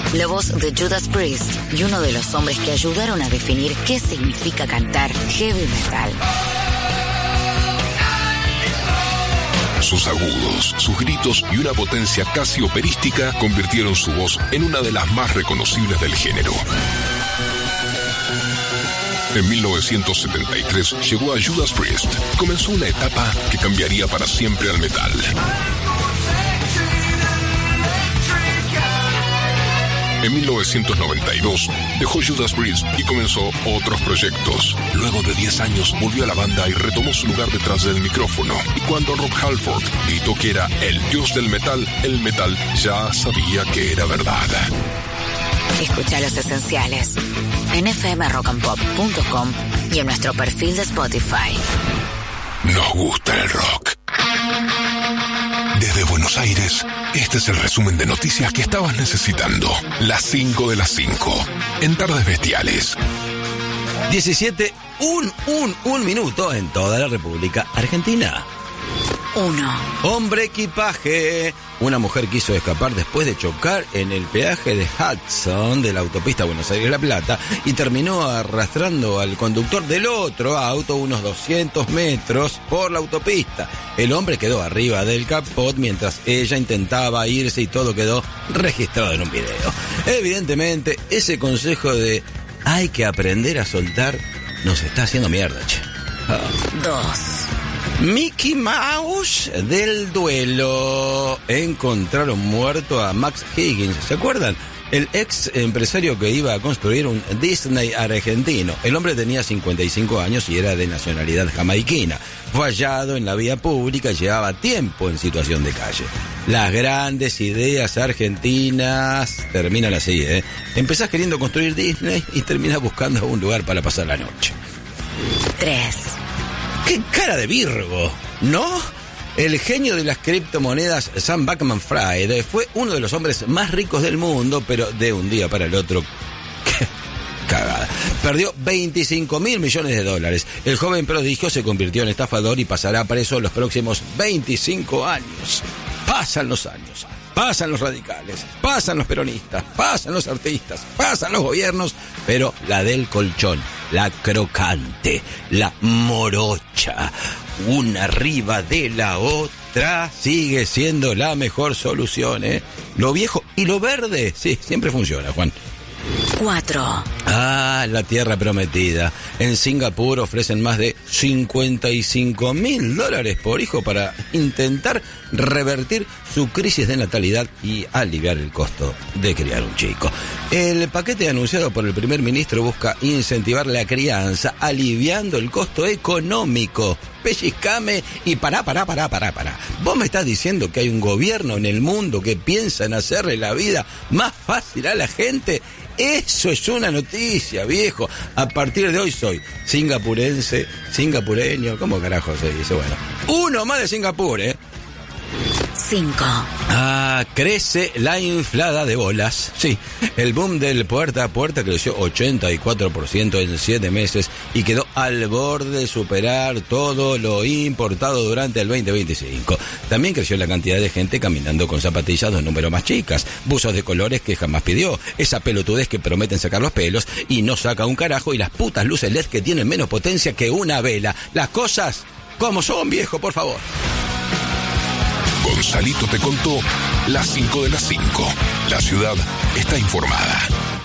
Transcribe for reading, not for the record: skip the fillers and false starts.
la voz de Judas Priest y uno de los hombres que ayudaron a definir qué significa cantar heavy metal. Sus agudos, sus gritos y una potencia casi operística convirtieron su voz en una de las más reconocibles del género. En 1973 llegó a Judas Priest y comenzó una etapa que cambiaría para siempre al metal. En 1992 dejó Judas Priest y comenzó otros proyectos. Luego de 10 años volvió a la banda y retomó su lugar detrás del micrófono. Y cuando Rob Halford gritó que era el dios del metal, el metal ya sabía que era verdad. Escucha Los Esenciales en fmrockandpop.com y en nuestro perfil de Spotify. Nos gusta el rock. Desde Buenos Aires, este es el resumen de noticias que estabas necesitando. Las 5 de las 5, en Tardes Bestiales. 17, un minuto en toda la República Argentina. 1. Hombre equipaje. Una mujer quiso escapar después de chocar en el peaje de Hudson de la autopista Buenos Aires-La Plata y terminó arrastrando al conductor del otro auto unos 200 metros por la autopista. El hombre quedó arriba del capot mientras ella intentaba irse y todo quedó registrado en un video. Evidentemente, ese consejo de hay que aprender a soltar nos está haciendo mierda, che. 2. Mickey Mouse del duelo. Encontraron muerto a Max Higgins. ¿Se acuerdan? El ex empresario que iba a construir un Disney argentino. El hombre tenía 55 años y era de nacionalidad jamaiquina. Fue hallado en la vía pública y llevaba tiempo en situación de calle. Las grandes ideas argentinas terminan así, ¿eh? Empezás queriendo construir Disney y terminás buscando un lugar para pasar la noche. 3. ¡Qué cara de Virgo! ¿No? El genio de las criptomonedas, Sam Bankman-Fried, fue uno de los hombres más ricos del mundo, pero de un día para el otro... ¡Qué cagada! Perdió $25.000 millones. El joven prodigio se convirtió en estafador y pasará preso los próximos 25 años. Pasan los años, pasan los radicales, pasan los peronistas, pasan los artistas, pasan los gobiernos, pero la del colchón, la crocante, la morocha, una arriba de la otra, sigue siendo la mejor solución, ¿eh? Lo viejo y lo verde, sí, siempre funciona, Juan. 4. La tierra prometida. En Singapur ofrecen más de $55.000 por hijo para intentar revertir su crisis de natalidad y aliviar el costo de criar un chico. El paquete anunciado por el primer ministro busca incentivar la crianza, aliviando el costo económico. Pellizcame y pará. ¿Vos me estás diciendo que hay un gobierno en el mundo que piensa en hacerle la vida más fácil a la gente? Eso es una noticia, viejo. A partir de hoy soy singapureño, ¿cómo carajo se dice? Bueno, uno más de Singapur, ¿eh? 5. Crece la inflada de bolas. Sí, el boom del puerta a puerta creció 84% en 7 meses y quedó al borde de superar todo lo importado durante el 2025. También creció la cantidad de gente caminando con zapatillas de un número más chicas, buzos de colores que jamás pidió, esa pelotudez que prometen sacar los pelos y no saca un carajo, y las putas luces LED que tienen menos potencia que una vela. Las cosas como son, viejo, por favor. Gonzalito te contó las 5 de las 5. La ciudad está informada.